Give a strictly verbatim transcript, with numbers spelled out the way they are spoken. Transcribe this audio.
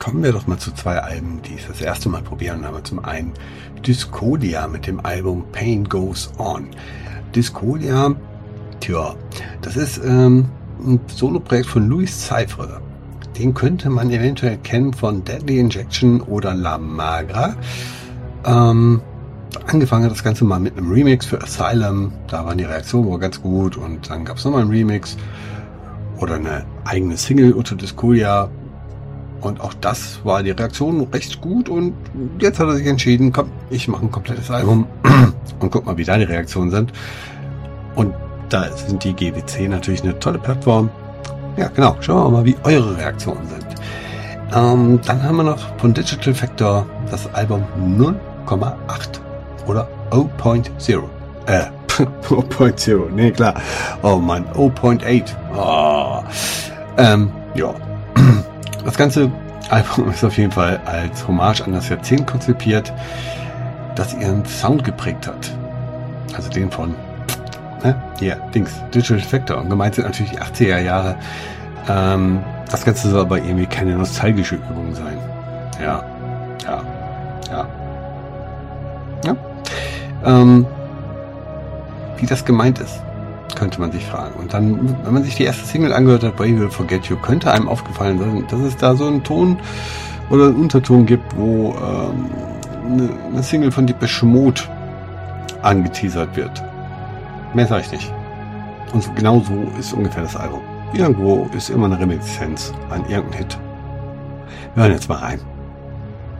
Kommen wir doch mal zu zwei Alben, die ich das erste Mal probieren habe. Zum einen Discolia mit dem Album Pain Goes On. Discolia, tja, das ist ähm, ein Soloprojekt von Louis Cyphre. Den könnte man eventuell kennen von Deadly Injection oder La Magra. Ähm, angefangen hat das Ganze mal mit einem Remix für Asylum. Da waren die Reaktionen wohl ganz gut und dann gab es nochmal einen Remix oder eine eigene Single unter Discolia. Und auch das war die Reaktion recht gut und jetzt hat er sich entschieden, komm, ich mache ein komplettes Album und guck mal, wie da die Reaktionen sind. Und da sind die G W C natürlich eine tolle Plattform. Ja, genau, schauen wir mal, wie eure Reaktionen sind. Ähm, dann haben wir noch von Digital Factor das Album null Komma acht oder null Punkt null. Äh, null Punkt null, nee, klar. Oh Mann, null Punkt acht. Oh. Ähm, ja. Das ganze Album ist auf jeden Fall als Hommage an das Jahrzehnt konzipiert, das ihren Sound geprägt hat. Also den von, ne, hier, Dings, Digital Factor. Und gemeint sind natürlich die achtziger Jahre. Ähm, das Ganze soll aber irgendwie keine nostalgische Übung sein. Ja, ja, ja. Ja. Ähm, wie das gemeint ist, könnte man sich fragen. Und dann, wenn man sich die erste Single angehört hat, Brave Will Forget You, könnte einem aufgefallen sein, dass es da so einen Ton oder einen Unterton gibt, wo ähm, eine, eine Single von Depeche Mode angeteasert wird. Mehr sage ich nicht. Und genau so ist ungefähr das Album. Irgendwo ist immer eine Reminiszenz an irgendeinen Hit. Wir hören jetzt mal rein.